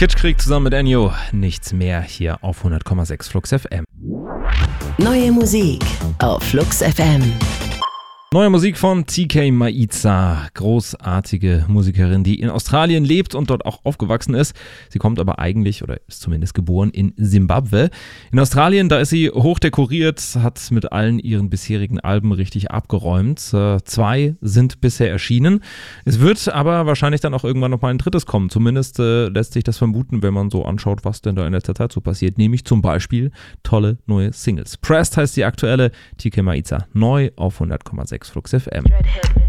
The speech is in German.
Kitschkrieg zusammen mit Ennio. Nichts mehr hier auf 100,6 Flux FM. Neue Musik auf Flux FM. Neue Musik von TK Maiza, großartige Musikerin, die in Australien lebt und dort auch aufgewachsen ist. Sie kommt aber eigentlich, oder ist zumindest geboren, in Simbabwe. In Australien, da ist sie hochdekoriert, hat mit allen ihren bisherigen Alben richtig abgeräumt. 2 sind bisher erschienen. Es wird aber wahrscheinlich dann auch irgendwann nochmal ein drittes kommen. Zumindest lässt sich das vermuten, wenn man so anschaut, was denn da in letzter Zeit so passiert. Nämlich zum Beispiel tolle neue Singles. Pressed heißt die aktuelle, TK Maiza, neu auf 100,6 Flux FM.